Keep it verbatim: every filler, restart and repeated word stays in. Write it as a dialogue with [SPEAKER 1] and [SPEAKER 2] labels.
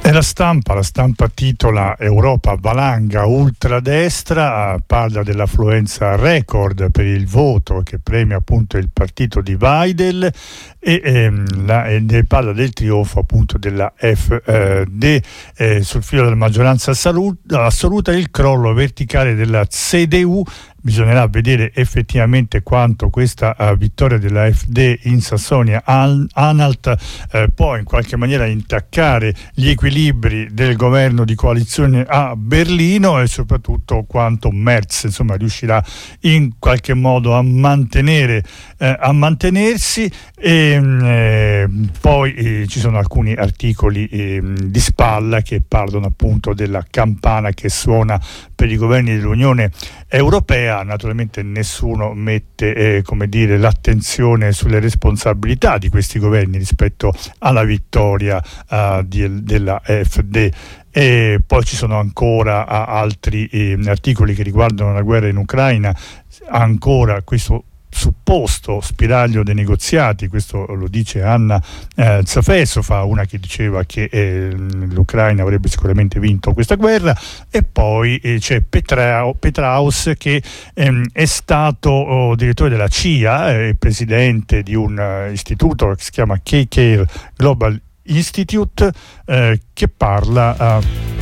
[SPEAKER 1] E la stampa, la stampa titola Europa valanga ultradestra, parla dell'affluenza record per il voto che premia appunto il partito di Weidel e, ehm, la, e parla del trionfo appunto della F D eh, sul filo della maggioranza assoluta, il crollo verticale della C D U. Bisognerà vedere effettivamente quanto questa uh, vittoria della F D in Sassonia-Anhalt uh, può in qualche maniera intaccare gli equilibri del governo di coalizione a Berlino, e soprattutto quanto Merz insomma riuscirà in qualche modo a mantenere uh, a mantenersi. E uh, poi uh, ci sono alcuni articoli uh, di spalla che parlano appunto della campana che suona per i governi dell'Unione Europea. Naturalmente nessuno mette eh, come dire, l'attenzione sulle responsabilità di questi governi rispetto alla vittoria uh, di, della F D. E poi ci sono ancora uh, altri eh, articoli che riguardano la guerra in Ucraina, ancora questo supposto spiraglio dei negoziati. Questo lo dice Anna eh, Zafesova, una che diceva che eh, l'Ucraina avrebbe sicuramente vinto questa guerra. E poi eh, c'è Petrao, Petraus che ehm, è stato oh, direttore della C I A e eh, presidente di un uh, istituto che si chiama K-Care Global Institute, eh, che parla uh,